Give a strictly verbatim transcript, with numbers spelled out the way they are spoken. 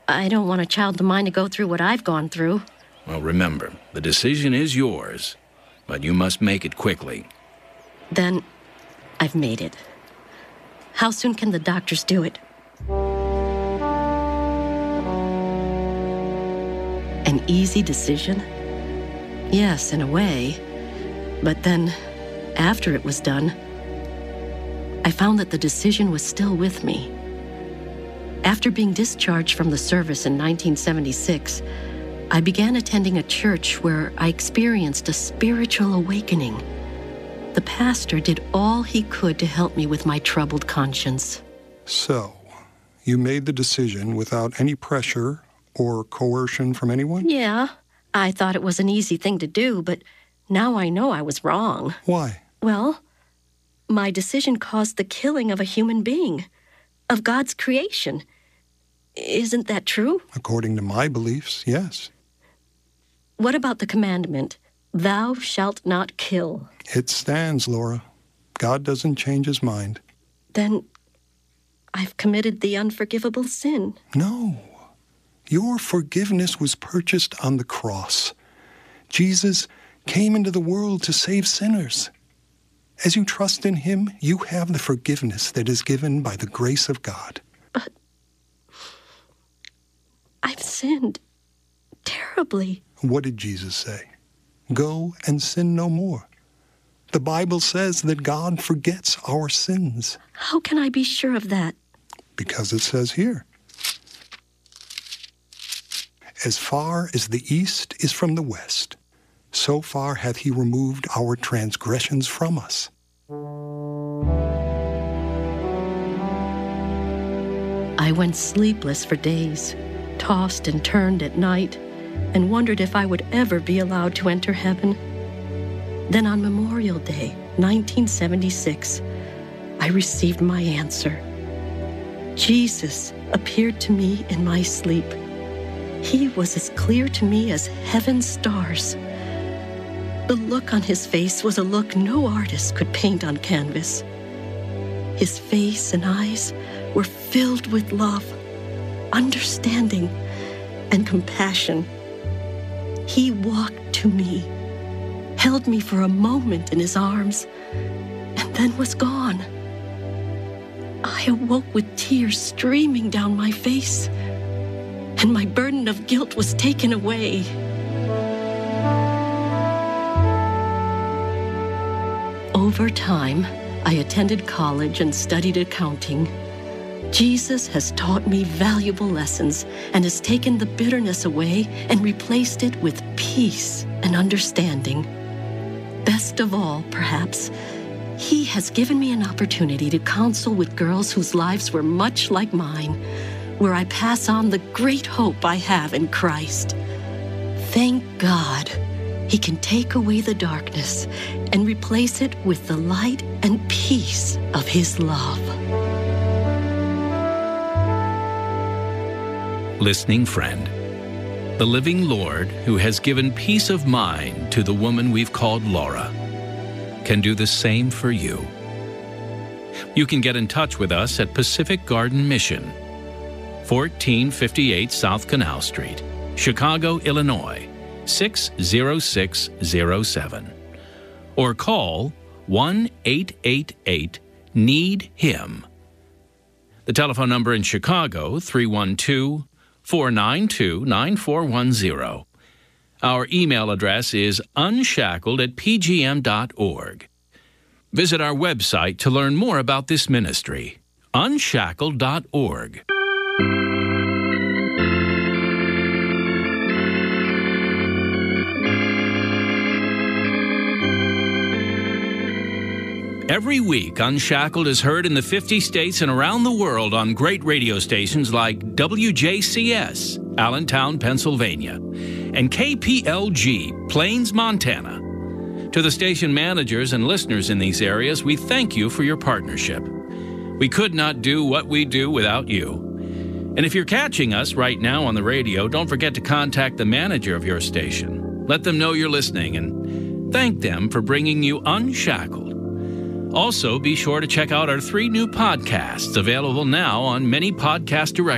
I don't want a child of mine to go through what I've gone through. Well, remember, the decision is yours, but you must make it quickly. Then, I've made it. How soon can the doctors do it? An easy decision? Yes, in a way. But then, after it was done, I found that the decision was still with me. After being discharged from the service in nineteen seventy-six, I began attending a church where I experienced a spiritual awakening. The pastor did all he could to help me with my troubled conscience. So, you made the decision without any pressure or coercion from anyone? Yeah, I thought it was an easy thing to do, but now I know I was wrong. Why? Well, my decision caused the killing of a human being, of God's creation. Isn't that true? According to my beliefs, yes. What about the commandment, thou shalt not kill? It stands, Laura. God doesn't change his mind. Then I've committed the unforgivable sin. No. Your forgiveness was purchased on the cross. Jesus came into the world to save sinners. As you trust in him, you have the forgiveness that is given by the grace of God. But I've sinned terribly. What did Jesus say? Go and sin no more. The Bible says that God forgets our sins. How can I be sure of that? Because it says here, as far as the east is from the west, so far hath he removed our transgressions from us. I went sleepless for days, tossed and turned at night, and wondered if I would ever be allowed to enter heaven. Then on Memorial Day, nineteen seventy-six, I received my answer. Jesus appeared to me in my sleep. He was as clear to me as heaven's stars. The look on his face was a look no artist could paint on canvas. His face and eyes were filled with love, understanding, and compassion. He walked to me, held me for a moment in his arms, and then was gone. I awoke with tears streaming down my face, and my burden of guilt was taken away. Over time, I attended college and studied accounting. Jesus has taught me valuable lessons and has taken the bitterness away and replaced it with peace and understanding. Best of all, perhaps, he has given me an opportunity to counsel with girls whose lives were much like mine, where I pass on the great hope I have in Christ. Thank God, he can take away the darkness and replace it with the light and peace of his love. Listening friend, the living Lord, who has given peace of mind to the woman we've called Laura, can do the same for you. You can get in touch with us at Pacific Garden Mission, fourteen fifty-eight South Canal Street, Chicago, Illinois, six zero six zero seven. Or call one eight eight eight need him. The telephone number in Chicago, three one two, four nine two, nine four one zero. Our email address is unshackled at p g m dot org. Visit our website to learn more about this ministry, unshackled dot org. Every week, Unshackled is heard in the fifty states and around the world on great radio stations like W J C S, Allentown, Pennsylvania, and K P L G, Plains, Montana. To the station managers and listeners in these areas, we thank you for your partnership. We could not do what we do without you. And if you're catching us right now on the radio, don't forget to contact the manager of your station. Let them know you're listening and thank them for bringing you Unshackled. Also, be sure to check out our three new podcasts available now on many podcast directories.